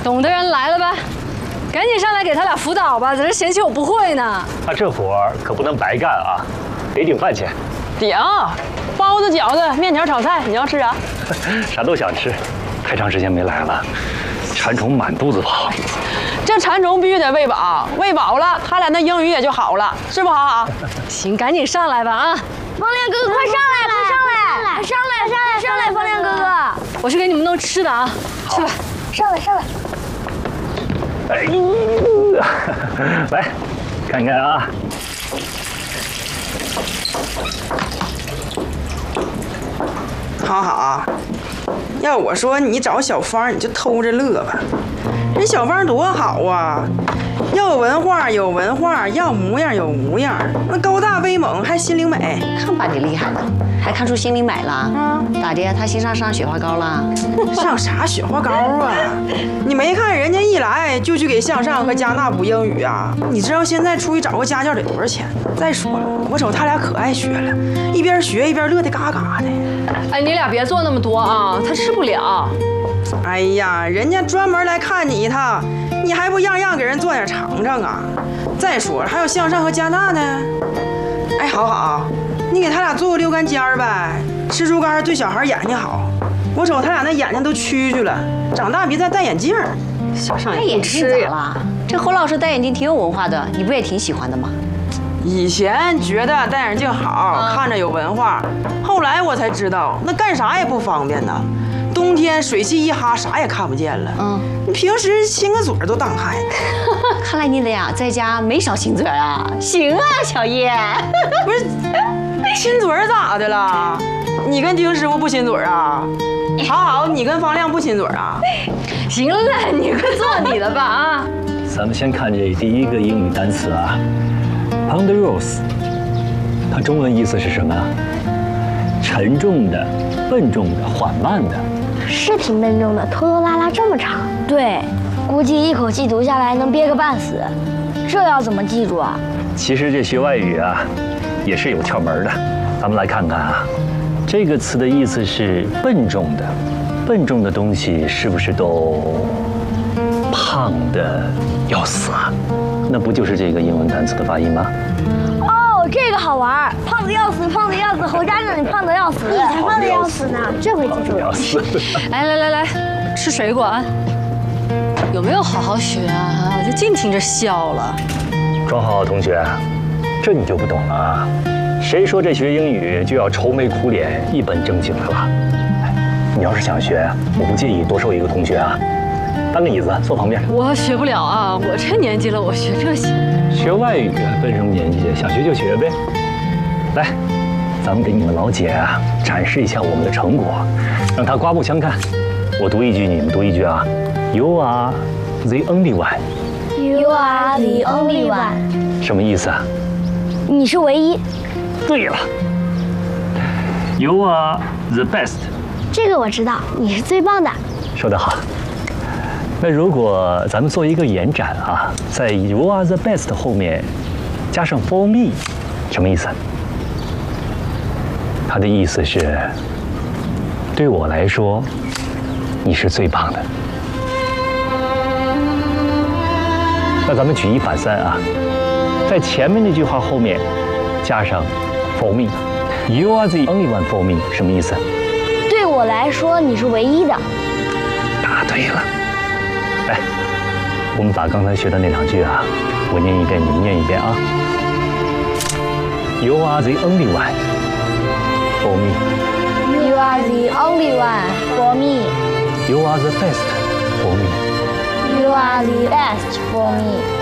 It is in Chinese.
懂的人来了吧？赶紧上来给他俩辅导吧，在这嫌弃我不会呢。 啊，这活儿可不能白干啊，得顶饭钱。 顶，包子、饺子、面条、炒菜，你要吃啥？ 啥都想吃，太长时间没来了，馋虫满肚子跑。 这馋虫必须得喂饱，喂饱了，他俩那英语也就好了，是不好好？ 行，赶紧上来吧啊！ 方亮哥哥，快上来，快上来，上来，方亮哥哥， 我去给你们弄吃的啊，去吧。 上来。 哎，来，看看啊。 好，要我说，你找小芳你就偷着乐吧。人小芳多好啊，要有文化，要模样有模样，那高大威猛还心灵美。 看把你厉害的，还看出心灵美了。咋的？他心上雪花膏了？ 上啥雪花膏啊？你没看人家一来就去给向上和加纳补英语啊？你知道现在出去找个家教得多少钱？再说了，我瞅他俩可爱学了，一边学一边乐得嘎嘎的。 哎，你俩别做那么多啊，他吃不了。 哎呀，人家专门来看你一趟，你还不样样给人做点尝尝啊？再说了，还有向上和加纳呢。哎，好，你给他俩做个溜干尖儿呗，吃猪肝对小孩眼睛好。我瞅他俩那眼睛都蛐蛐了，长大别再戴眼镜。 小上也不吃呀。了？这侯老师戴眼镜挺有文化的，你不也挺喜欢的吗？ 以前觉得戴眼镜好，看着有文化，后来我才知道那干啥也不方便呢。冬天水汽一哈，啥也看不见了。你平时亲个嘴都当害。 看来你俩在家没少亲嘴啊。行啊，小叶。 不是，亲嘴咋的了？你跟丁师傅不亲嘴啊？好，你跟方亮不亲嘴啊？ 行了，你快做你的吧啊！ 咱们先看这第一个英语单词啊 ，ponderous， 它中文意思是什么？沉重的、笨重的、缓慢的。 是挺笨重的，拖拖拉拉这么长。对，估计一口气读下来能憋个半死。这要怎么记住啊？ 其实这学外语啊，也是有窍门的。咱们来看看啊，这个词的意思是笨重的。笨重的东西是不是都胖的要死啊？那不就是这个英文单词的发音吗？ 哦，这个好玩，胖的要死，侯家长你胖的要死，你才胖的要死呢，这回记住了。 哎，来，吃水果啊！有没有好好学啊？我就净听着笑了。 庄浩同学，这你就不懂了啊！谁说这学英语就要愁眉苦脸、一本正经的了？你要是想学，我不介意多收一个同学啊，搬个椅子坐旁边。 我学不了啊，我这年纪了，我学这些。 学外语奔什么年纪？想学就学呗。来，咱们给你们老姐啊展示一下我们的成果，让她刮目相看。我读一句，你们读一句啊。You are the only one. You are the only one. 什么意思啊？ 你是唯一。 对了。You are the best. 这个我知道，你是最棒的。 说得好。那如果咱们做一个延展啊，在 You are the best 后面加上 for me， 什么意思？它的意思是，对我来说，你是最棒的。那咱们举一反三啊，在前面那句话后面加上 for me，You are the only one for me， 什么意思？ 对我来说，你是唯一的。 答对了。来，我们把刚才学的那两句啊，我念一遍，你们念一遍啊。You are the only one for me. You are the only one for me. You are the best for me. You are the best for me.